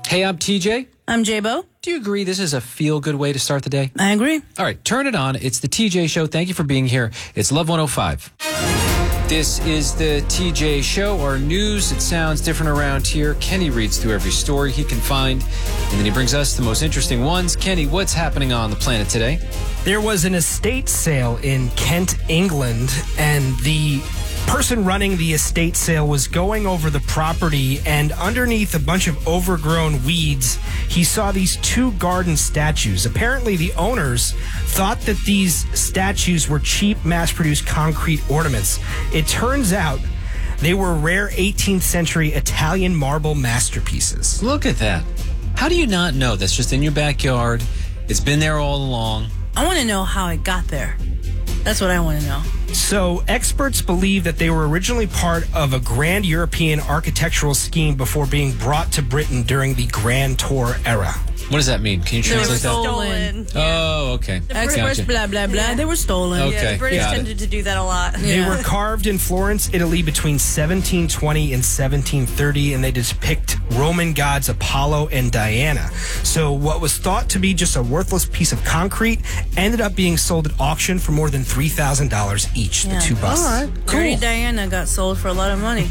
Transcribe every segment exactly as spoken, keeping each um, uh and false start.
Hey, I'm T J. I'm J-Bo. Do you agree this is a feel-good way to start the day? I agree. All right, turn it on. It's the T J Show. Thank you for being here. It's Love one oh five. This is the T J Show. Our news, it sounds different around here. Kenny reads through every story he can find, and then he brings us the most interesting ones. Kenny, what's happening on the planet today? There was an estate sale in Kent, England, and the person running the estate sale was going over the property, and underneath a bunch of overgrown weeds, he saw these two garden statues. Apparently, the owners thought that these statues were cheap, mass-produced concrete ornaments. It turns out they were rare eighteenth century Italian marble masterpieces. Look at that. How do you not know? That's just in your backyard. It's been there all along. I want to know how it got there. That's what I want to know. So, experts believe that they were originally part of a grand European architectural scheme before being brought to Britain during the Grand Tour era. What does that mean? Can you They were translate that? stolen. Oh, okay. Experts, Gotcha. blah, blah, blah. Yeah. They were stolen. Okay. Yeah, the British got it. tended to do that a lot. Yeah. They were carved in Florence, Italy between seventeen twenty and seventeen thirty, and they depict Roman gods Apollo and Diana. So what was thought to be just a worthless piece of concrete ended up being sold at auction for more than three thousand dollars each, Yeah. the two busts. All right. Dirty Diana got sold for a lot of money.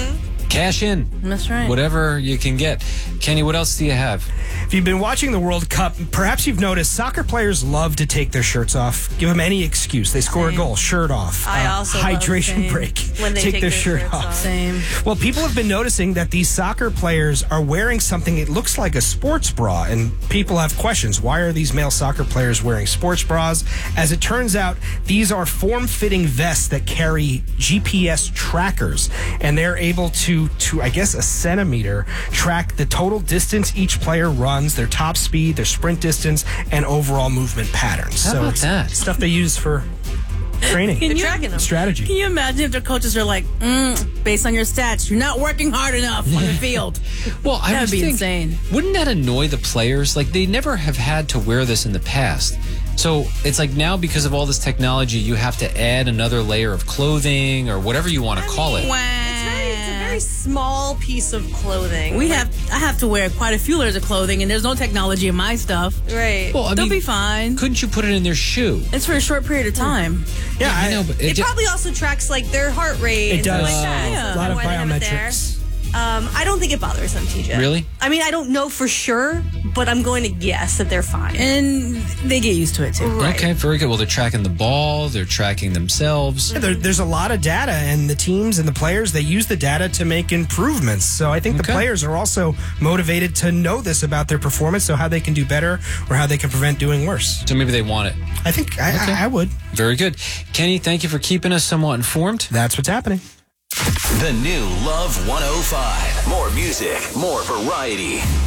Cash in. That's right. Whatever you can get. Kenny, what else do you have? If you've been watching the World Cup, perhaps you've noticed soccer players love to take their shirts off. Give them any excuse. They score Same. a goal, shirt off. I Uh, also love hydration same. break. When they take, take their, their shirt shirts off. off. Same. Well, people have been noticing that these soccer players are wearing something it looks like a sports bra, and people have questions. Why are these male soccer players wearing sports bras? As it turns out, these are form-fitting vests that carry G P S trackers, and they're able to, to I guess, a centimeter, track the total distance each player runs, their top speed, their sprint distance, and overall movement patterns. How so about it's that? stuff they use for training, Can They're you- tracking them. strategy. Can you imagine if their coaches are like, mm, based on your stats, you're not working hard enough on the field? Well, I That would would be think, insane. Wouldn't that annoy the players? Like, they never have had to wear this in the past. So it's like now, because of all this technology, you have to add another layer of clothing or whatever you want to call it. It's, very, it's a very small piece of clothing. We Like, have, I have to wear quite a few layers of clothing, and there's no technology in my stuff. right. Well, I They'll mean, be fine. couldn't you put it in their shoe? It's for a short period of time. Yeah, I know, but it ju- probably also tracks like their heart rate It and stuff does. like that. Yeah. A lot of Why they have it there. biometrics. Um, I don't think it bothers them, T J. Really? I mean, I don't know for sure, but I'm going to guess that they're fine. And they get used to it, too. Right. Okay, very good. Well, they're tracking the ball. They're tracking themselves. Yeah, there, there's a lot of data, and the teams and the players, they use the data to make improvements. So I think Okay. the players are also motivated to know this about their performance, so how they can do better or how they can prevent doing worse. So maybe they want it. I think I, Okay. I, I would. Very good. Kenny, thank you for keeping us somewhat informed. That's what's happening. The new Love one oh five. More music, more variety.